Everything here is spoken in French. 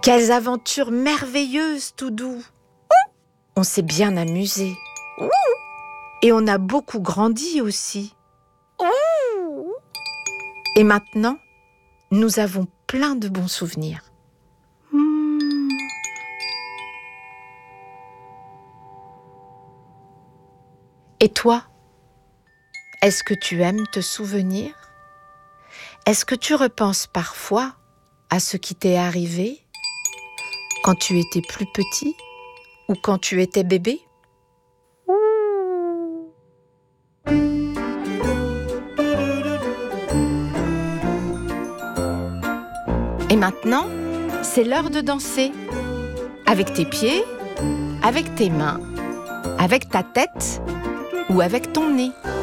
Quelles aventures merveilleuses, Toudou! On s'est bien amusé. Et on a beaucoup grandi aussi. Et maintenant, nous avons plein de bons souvenirs. Et toi, est-ce que tu aimes te souvenir? Est-ce que tu repenses parfois à ce qui t'est arrivé quand tu étais plus petit ou quand tu étais bébé? Et maintenant, c'est l'heure de danser. Avec tes pieds, avec tes mains, avec ta tête ou avec ton nez.